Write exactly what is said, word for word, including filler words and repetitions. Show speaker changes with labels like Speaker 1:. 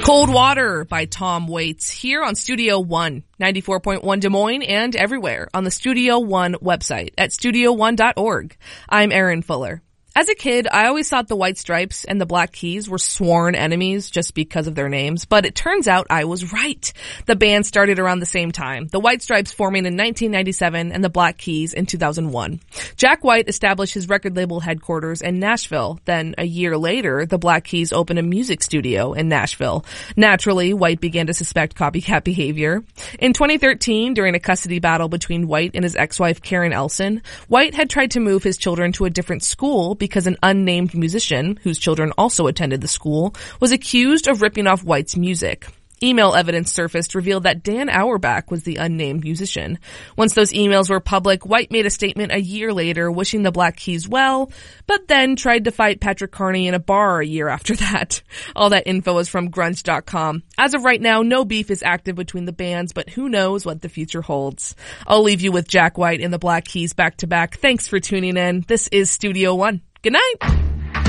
Speaker 1: Cold Water by Tom Waits here on Studio One, ninety-four point one Des Moines and everywhere on the Studio One website at studio one dot org. I'm Erin Fuller. As a kid, I always thought the White Stripes and the Black Keys were sworn enemies just because of their names, but it turns out I was right. The band started around the same time, the White Stripes forming in nineteen ninety-seven and the Black Keys in two thousand one. Jack White established his record label headquarters in Nashville. Then, a year later, the Black Keys opened a music studio in Nashville. Naturally, White began to suspect copycat behavior. In twenty thirteen, during a custody battle between White and his ex-wife Karen Elson, White had tried to move his children to a different school because an unnamed musician, whose children also attended the school, was accused of ripping off White's music. Email evidence surfaced revealed that Dan Auerbach was the unnamed musician. Once those emails were public, White made a statement a year later wishing the Black Keys well, but then tried to fight Patrick Carney in a bar a year after that. All that info is from grunge dot com. As of right now, no beef is active between the bands, but who knows what the future holds. I'll leave you with Jack White and the Black Keys back to back. Thanks for tuning in. This is Studio One. Good night.